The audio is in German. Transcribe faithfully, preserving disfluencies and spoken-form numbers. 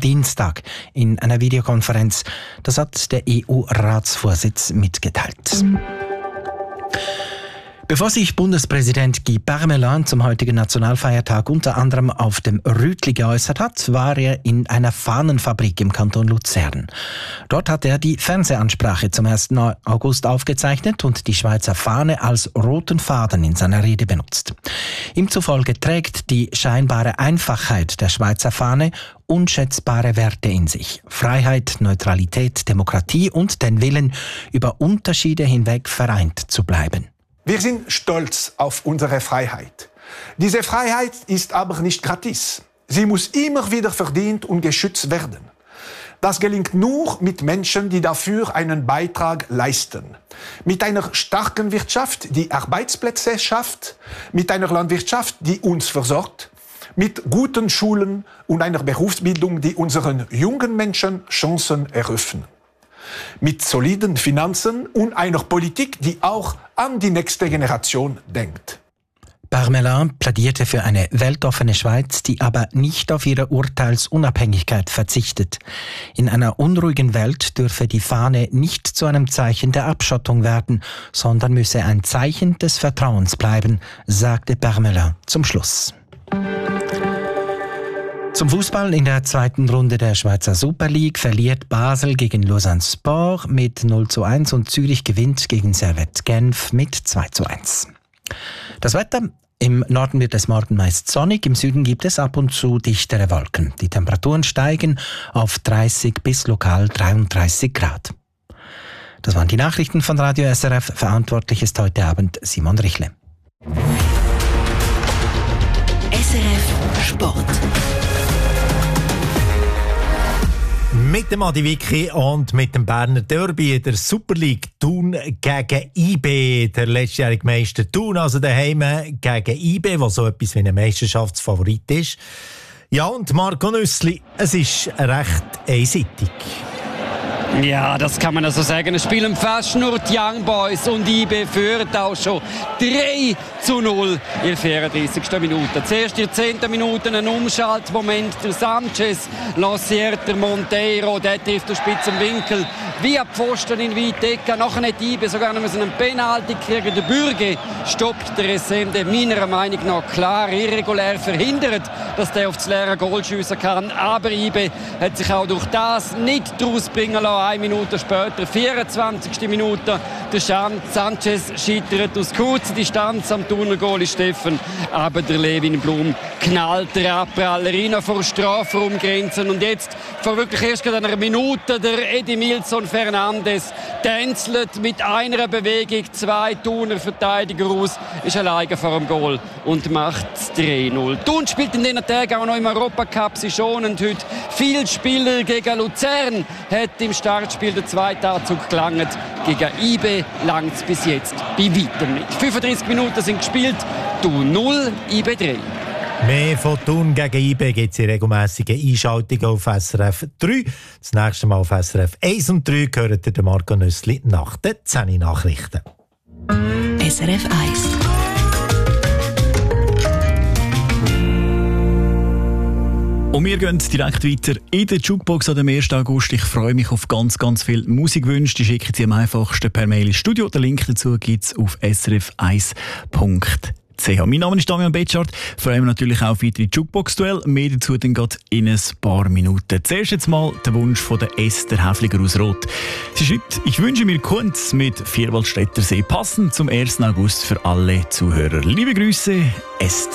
Dienstag in einer Videokonferenz. Das hat der E U-Ratsvorsitz mitgeteilt. Bevor sich Bundespräsident Guy Parmelin zum heutigen Nationalfeiertag unter anderem auf dem Rütli geäußert hat, war er in einer Fahnenfabrik im Kanton Luzern. Dort hat er die Fernsehansprache zum ersten August aufgezeichnet und die Schweizer Fahne als roten Faden in seiner Rede benutzt. Ihm zufolge trägt die scheinbare Einfachheit der Schweizer Fahne unschätzbare Werte in sich. Freiheit, Neutralität, Demokratie und den Willen, über Unterschiede hinweg vereint zu bleiben. Wir sind stolz auf unsere Freiheit. Diese Freiheit ist aber nicht gratis. Sie muss immer wieder verdient und geschützt werden. Das gelingt nur mit Menschen, die dafür einen Beitrag leisten. Mit einer starken Wirtschaft, die Arbeitsplätze schafft, mit einer Landwirtschaft, die uns versorgt, mit guten Schulen und einer Berufsbildung, die unseren jungen Menschen Chancen eröffnen. Mit soliden Finanzen und einer Politik, die auch an die nächste Generation denkt. Parmelin plädierte für eine weltoffene Schweiz, die aber nicht auf ihre Urteilsunabhängigkeit verzichtet. In einer unruhigen Welt dürfe die Fahne nicht zu einem Zeichen der Abschottung werden, sondern müsse ein Zeichen des Vertrauens bleiben, sagte Parmelin zum Schluss. Zum Fußball in der zweiten Runde der Schweizer Super League verliert Basel gegen Lausanne Sport mit null zu eins und Zürich gewinnt gegen Servette Genf mit zwei zu eins. Das Wetter: Im Norden wird es morgen meist sonnig, im Süden gibt es ab und zu dichtere Wolken. Die Temperaturen steigen auf dreißig bis lokal dreiunddreißig Grad. Das waren die Nachrichten von Radio S R F. Verantwortlich ist heute Abend Simon Richle. S R F Sport. Mit dem Adi Wicki und mit dem Berner Derby der Super League Thun gegen I B. Der letztjährige Meister Thun, also daheim gegen I B, was so etwas wie ein Meisterschaftsfavorit ist. Ja, und Marco Nüssli, es ist recht einseitig. Ja, das kann man also sagen. Es spielen fast nur die Young Boys und I B führt auch schon drei zu null in der vierunddreißigsten Minute. Zuerst in der zehnten Minute ein Umschaltmoment. Der Sanchez lanciert der Monteiro, der trifft den spitzen Winkel wie ein Pfosten in Weitecke. Nachher hat I B sogar noch einen Penalty kriegen. Der Bürge stoppt der Resende meiner Meinung nach klar irregulär verhindert, dass der auf das leere Goal schiessen kann. Aber I B hat sich auch durch das nicht daraus bringen lassen. Eine Minute später, vierundzwanzigste Minute, der Sanchez scheitert aus kurzer Distanz am Thuner Goalie Steffen. Aber der Levin Blum knallt der Abpraller rein vor Strafraumgrenzen. Und jetzt, vor wirklich erst einer Minute, der Edimilson Fernandes tänzelt mit einer Bewegung zwei Thuner Verteidiger aus, ist alleine vor dem Goal und macht drei null. Thun spielt in diesen Tagen auch noch im Europacup. Sie schonend heute viele Spieler gegen Luzern. Hat im Startspiel der zweite Anzug gelangt. Gegen I B langt es bis jetzt bei weitem nicht. fünfunddreißig Minuten sind gespielt. Thun null, I B drei. Mehr von Thun gegen I B gibt es in regelmässigen Einschaltungen auf S R F drei. Das nächste Mal auf S R F eins und drei gehört ihr Marco Nüssli nach den zehn Nachrichten. S R F eins. Und wir gehen direkt weiter in der Jukebox an dem ersten August. Ich freue mich auf ganz, ganz viele Musikwünsche. Die schicken Sie am einfachsten per Mail ins Studio. Den Link dazu gibt es auf s r f eins punkt c h. Mein Name ist Damian Betschart. Freuen wir natürlich auch auf weitere Jukebox-Duell. Mehr dazu dann gerade in ein paar Minuten. Zuerst jetzt mal der Wunsch von der Esther Häfliger aus Rot. Sie schreibt: Ich wünsche mir Kunz mit Vierwaldstättersee, passend zum ersten August für alle Zuhörer. Liebe Grüße, Esther.